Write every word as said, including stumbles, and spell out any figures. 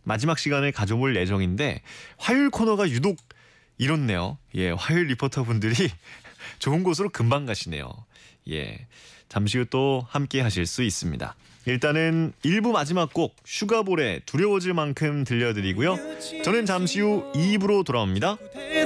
마지막 시간을 가져볼 예정인데 화요일 코너가 유독 이렇네요. 예, 화요일 리포터분들이 좋은 곳으로 금방 가시네요. 예, 잠시 후 또 함께 하실 수 있습니다. 일단은 일 부 마지막 곡 슈가볼의 두려워질 만큼 들려드리고요. 저는 잠시 후 이 부로 돌아옵니다.